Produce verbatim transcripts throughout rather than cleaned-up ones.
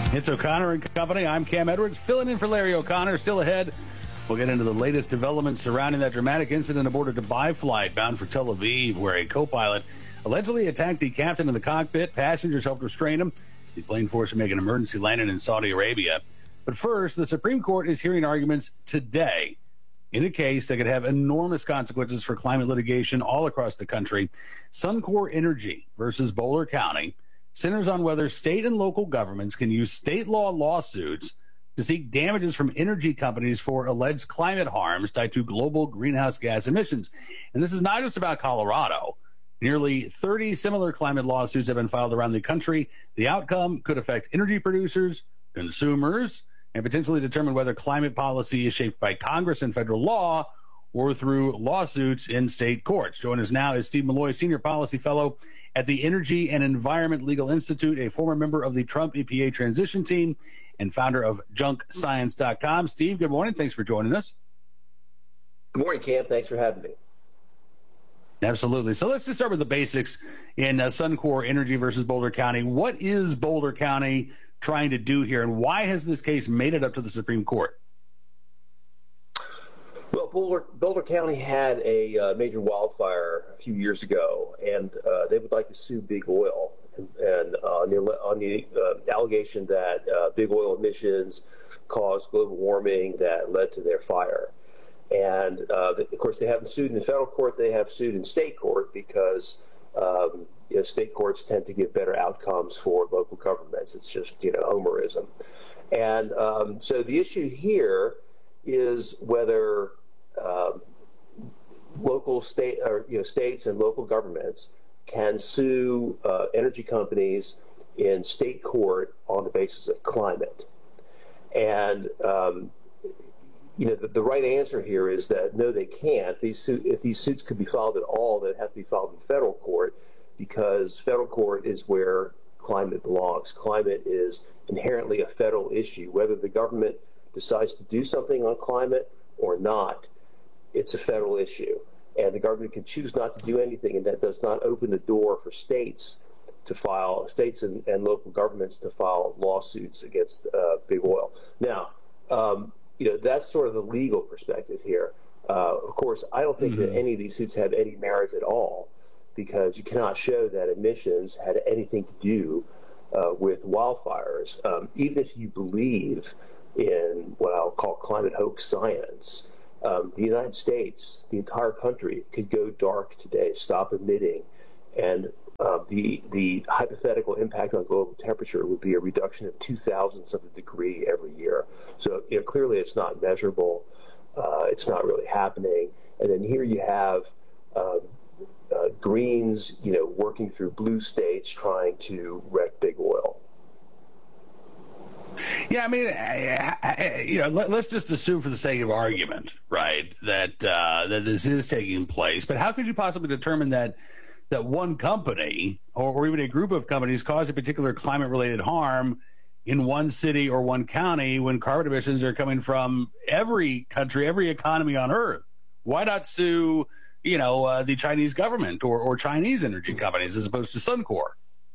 It's O'Connor and Company. I'm Cam Edwards, filling in for Larry O'Connor. Still ahead, we'll get into the latest developments surrounding that dramatic incident aboard a Dubai flight bound for Tel Aviv, where a co-pilot allegedly attacked the captain in the cockpit. Passengers helped restrain him. The plane forced to make an emergency landing in Saudi Arabia. But first, the Supreme Court is hearing arguments today in a case that could have enormous consequences for climate litigation all across the country. Suncor Energy versus Boulder County centers on whether state and local governments can use state law lawsuits to seek damages from energy companies for alleged climate harms tied to global greenhouse gas emissions. And this is not just about Colorado. Nearly thirty similar climate lawsuits have been filed around the country. The outcome could affect energy producers, consumers, and potentially determine whether climate policy is shaped by Congress and federal law or through lawsuits in state courts. Joining us now is Steve Milloy, Senior Policy Fellow at the Energy and Environment Legal Institute, a former member of the Trump E P A transition team, and founder of junk science dot com. Steve, good morning. Thanks for joining us. Good morning, Cam. Thanks for having me. Absolutely. So let's just start with the basics in uh, Suncor Energy versus Boulder County. What is Boulder County trying to do here, and why has this case made it up to the Supreme Court? Well, Boulder, Boulder County had a uh, major wildfire a few years ago, and uh, they would like to sue Big Oil and, and uh, on the, on the uh, allegation that uh, Big Oil emissions caused global warming that led to their fire. And, uh, of course, they haven't sued in federal court. They have sued in state court because um, you know, state courts tend to give better outcomes for local governments. It's just, you know, Homerism. And um, so the issue here is whether um, local state or you know states and local governments can sue uh, energy companies in state court on the basis of climate. And um, you know the, the right answer here is that no, they can't. These su- if these suits could be filed at all, they'd have to be filed in federal court because federal court is where climate belongs. Climate is inherently a federal issue, whether the government decides to do something on climate or not. It's a federal issue, and the government can choose not to do anything, and that does not open the door for states to file, states and, and local governments to file lawsuits against uh, Big Oil. Now, um, you know, that's sort of the legal perspective here. Uh, of course, I don't think mm-hmm. that any of these suits have any merit at all, because you cannot show that emissions had anything to do uh, with wildfires. Um, even if you believe in what I'll call climate hoax science, um, the United States, the entire country, could go dark today, stop emitting, and uh, the the hypothetical impact on global temperature would be a reduction of two thousandths of a degree every year. So, you know, clearly it's not measurable. Uh, it's not really happening. And then here you have um, uh, Greens, you know, working through blue states trying to wreck Big Oil. Yeah, I mean, I, I, you know, let, let's just assume for the sake of argument, right, that uh, that this is taking place. But how could you possibly determine that that one company or, or even a group of companies caused a particular climate-related harm in one city or one county when carbon emissions are coming from every country, every economy on Earth? Why not sue, you know, uh, the Chinese government or, or Chinese energy companies as opposed to Suncor?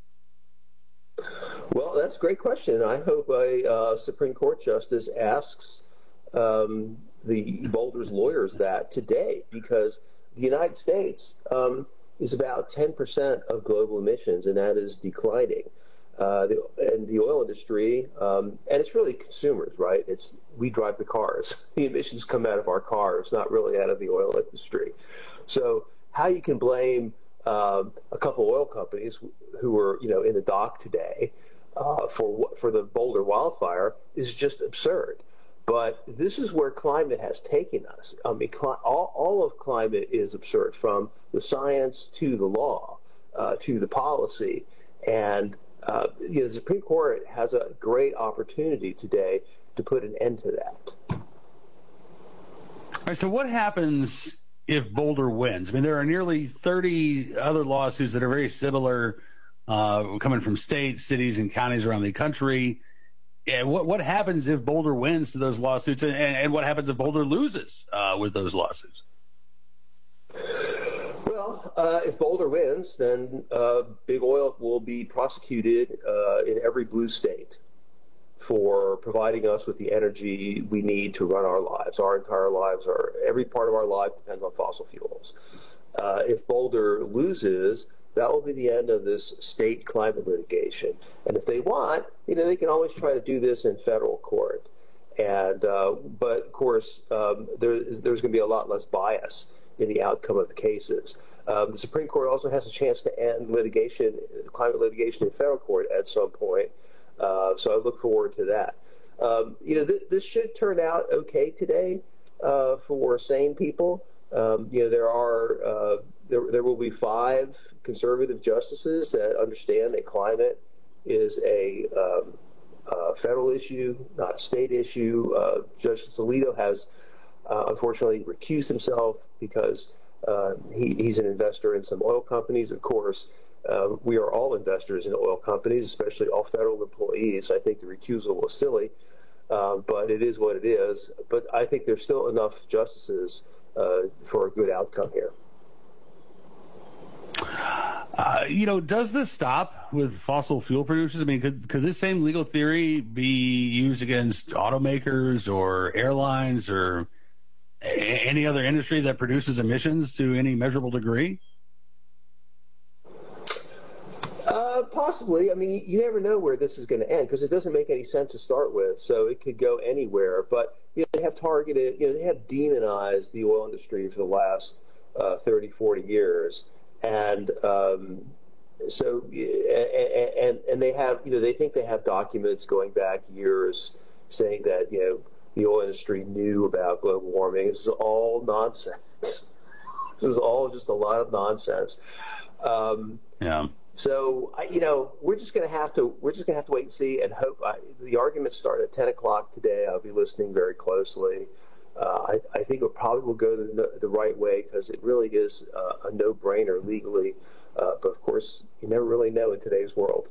Well, that's a great question. I hope a uh, Supreme Court justice asks um, the Boulder's lawyers that today, because the United States um, is about ten percent of global emissions, and that is declining. Uh, the, and the oil industry, um, and it's really consumers, right? It's we drive the cars. The emissions come out of our cars, not really out of the oil industry. So how you can blame um, a couple oil companies who are, you know, in the dock today uh, for for the Boulder wildfire is just absurd. But this is where climate has taken us. I mean, cli- all, all of climate is absurd, from the science to the law uh, to the policy. And uh, you know, the Supreme Court has a great opportunity today to put an end to that. All right, so what happens if Boulder wins? I mean, there are nearly thirty other lawsuits that are very similar, uh, coming from states, cities, and counties around the country. And what what happens if Boulder wins to those lawsuits, and, and what happens if Boulder loses uh, with those lawsuits? Well, uh, if Boulder wins, then uh, Big Oil will be prosecuted uh, in every blue state. for providing us with the energy we need to run our lives. Our entire lives are, every part of our lives depends on fossil fuels. Uh, if Boulder loses, that will be the end of this state climate litigation. And if they want, you know, they can always try to do this in federal court. And uh, but of course, um, there is, there's going to be a lot less bias in the outcome of the cases. Um, the Supreme Court also has a chance to end litigation, climate litigation in federal court at some point. Uh, so I look forward to that. Um, you know, th- this should turn out okay today uh, for sane people. Um, you know, there are uh, there there will be five conservative justices that understand that climate is a um, uh, federal issue, not a state issue. Uh, Justice Alito has uh, unfortunately recused himself because uh, he, he's an investor in some oil companies. Of course, uh, we are all investors in oil companies, especially all federal employees. I think the recusal was silly, uh, but it is what it is. But I think there's still enough justices uh, for a good outcome here. Uh, you know, does this stop with fossil fuel producers? I mean, could could this same legal theory be used against automakers or airlines or a- any other industry that produces emissions to any measurable degree? Uh, possibly. I mean, you, you never know where this is going to end because it doesn't make any sense to start with. So it could go anywhere. But you know, they have targeted, you know, they have demonized the oil industry for the last uh, thirty, forty years. And um, so, and, and they have, you know, they think they have documents going back years saying that, you know, the oil industry knew about global warming. This is all nonsense. This is all just a lot of nonsense. Um, yeah. So, I, you know, we're just going to have to, we're just going to have to wait and see and hope. I, the arguments start at ten o'clock today. I'll be listening very closely. Uh, I, I think it probably will go the, the right way because it really is uh, a no-brainer legally. Uh, but, of course, you never really know in today's world.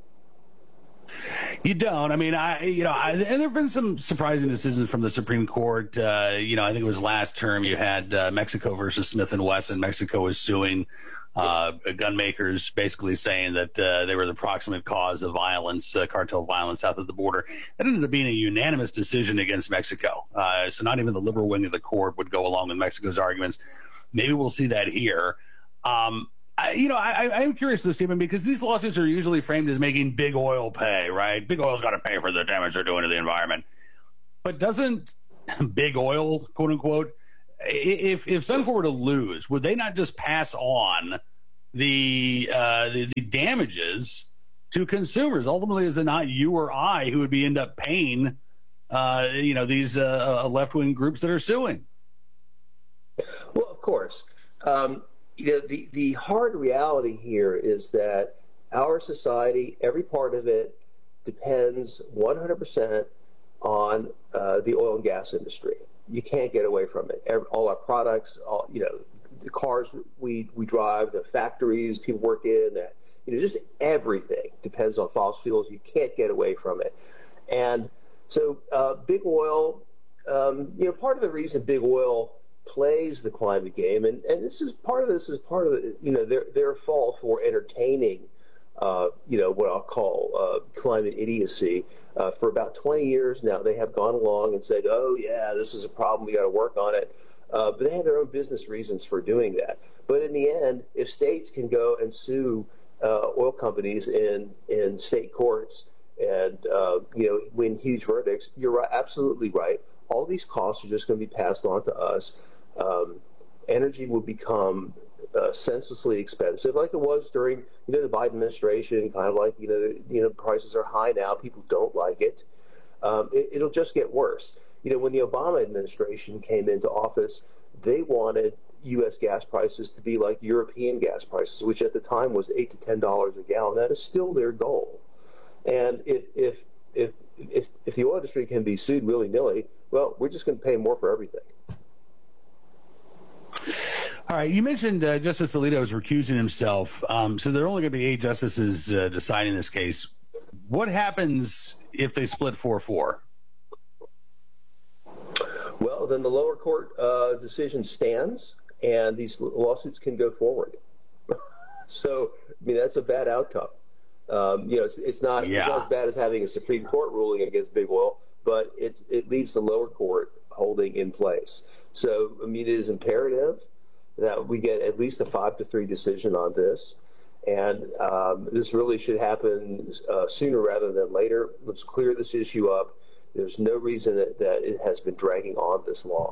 You don't. I mean, I, you know, I, and there have been some surprising decisions from the Supreme Court. Uh, you know, I think it was last term you had uh, Mexico versus Smith and Wesson. Mexico was suing uh, gun makers, basically saying that uh, they were the proximate cause of violence, uh, cartel violence south of the border. That ended up being a unanimous decision against Mexico. Uh, so not even the liberal wing of the court would go along with Mexico's arguments. Maybe we'll see that here. Um, I, you know, I, I'm curious, though, Stephen, because these lawsuits are usually framed as making big oil pay, right? Big oil's got to pay for the damage they're doing to the environment. But doesn't big oil, quote unquote, if if Suncor were to lose, would they not just pass on the uh, the, the damages to consumers? Ultimately, is it not you or I who would be end up paying, uh, you know, these uh, left wing groups that are suing? Well, of course. Um, you know, the, the hard reality here is that our society, every part of it, depends one hundred percent on uh, the oil and gas industry. You can't get away from it. Every, all our products, all, you know, the cars we, we drive, the factories people work in, that, you know, just everything depends on fossil fuels. You can't get away from it. And so uh, big oil, um, you know, part of the reason big oil plays the climate game, and, and this is part of this is part of the, you know, their their fault for entertaining, uh, you know, what I'll call uh, climate idiocy. Uh, for about twenty years now, they have gone along and said, oh, yeah, this is a problem. We got to work on it. Uh, but they have their own business reasons for doing that. But in the end, if states can go and sue uh, oil companies in, in state courts and, uh, you know, win huge verdicts, you're right, absolutely right. All these costs are just going to be passed on to us. Um, energy will become uh, senselessly expensive, like it was during, you know, the Biden administration. Kind of like, you know, you know, prices are high now. People don't like it. Um, it. It'll just get worse. You know, when the Obama administration came into office, they wanted U S gas prices to be like European gas prices, which at the time was eight to ten dollars a gallon. That is still their goal. And if if if if, if the oil industry can be sued willy nilly, well, we're just going to pay more for everything. All right. You mentioned uh, Justice Alito is recusing himself. Um, so there are only going to be eight justices uh, deciding this case. What happens if they split four four? Well, then the lower court uh, decision stands, and these lawsuits can go forward. So, I mean, that's a bad outcome. Um, you know, it's, it's not Yeah. it's not as bad as having a Supreme Court ruling against big oil, but it's it leaves the lower court holding in place. So, I mean, it is imperative that we get at least a five to three decision on this. And um, this really should happen uh, sooner rather than later. Let's clear this issue up. There's no reason that, that it has been dragging on this long.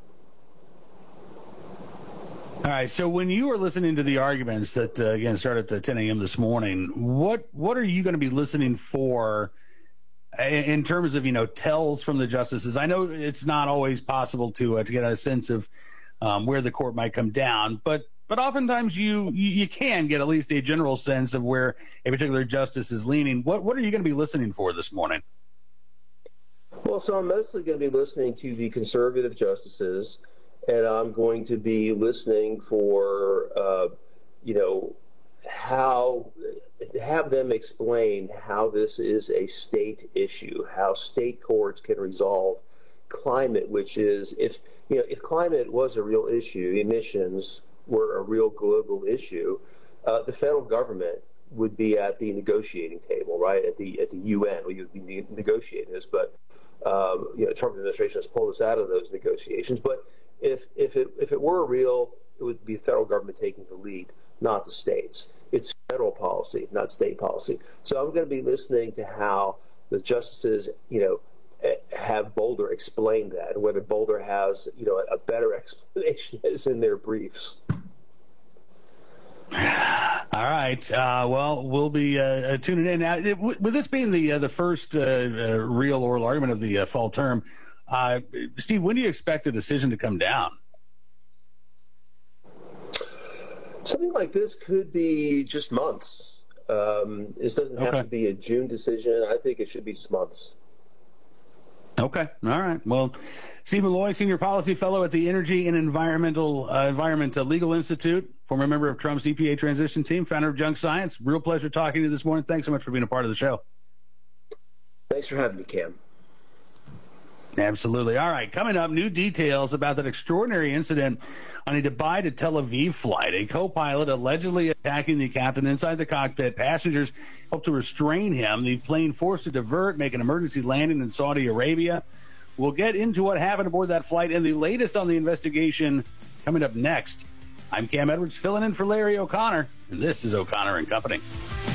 All right. So when you were listening to the arguments that, uh, again, started at ten a.m. this morning, what what are you going to be listening for in terms of, you know, tells from the justices? I know it's not always possible to uh, to get a sense of um, where the court might come down, but but oftentimes you, you you can get at least a general sense of where a particular justice is leaning. What what are you going to be listening for this morning? Well, so I'm mostly going to be listening to the conservative justices, and I'm going to be listening for, uh, you know, how have them explain how this is a state issue, how state courts can resolve climate, which is if you know if climate was a real issue, emissions were a real global issue, uh, the federal government would be at the negotiating table, right? At the at the U N, we would be negotiating this, but um, you know, Trump administration has pulled us out of those negotiations. But if if it if it were real, it would be the federal government taking the lead, not the states. It's federal policy, not state policy. So I'm going to be listening to how the justices, you know, have Boulder explain that, and whether Boulder has, you know, a better explanation is in their briefs. All right. Uh, well, we'll be uh, tuning in. Now, it, with this being the uh, the first uh, uh, real oral argument of the uh, fall term, uh, Steve, when do you expect a decision to come down? Something like this could be just months. Um, this doesn't have okay. to be a June decision. I think it should be just months. Okay. All right. Well, Steve Milloy, Senior Policy Fellow at the Energy and Environmental uh, Environment Legal Institute, former member of Trump's E P A transition team, founder of Junk Science. Real pleasure talking to you this morning. Thanks so much for being a part of the show. Thanks for having me, Cam. Absolutely. All right. Coming up, new details about that extraordinary incident on a Dubai to Tel Aviv flight. A co-pilot allegedly attacking the captain inside the cockpit. Passengers helped to restrain him. The plane forced to divert, make an emergency landing in Saudi Arabia. We'll get into what happened aboard that flight and the latest on the investigation coming up next. I'm Cam Edwards, filling in for Larry O'Connor, and this is O'Connor and Company.